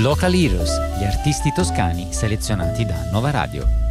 Local Heroes, gli artisti toscani selezionati da Nova Radio.